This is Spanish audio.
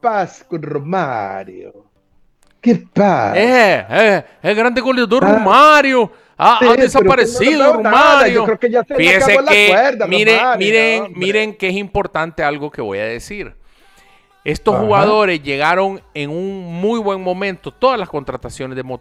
pasa con Romario? ¿Qué pasa? El grande goleador Ah, Romario. Ha sí, pero que no desaparecido veo nada. Yo Romario. creo que ya se le Fíjese acabó la que, cuerda, Romario, miren hombre. que es importante algo que voy a decir. Estos Ajá. jugadores llegaron en un muy buen momento. Todas las contrataciones de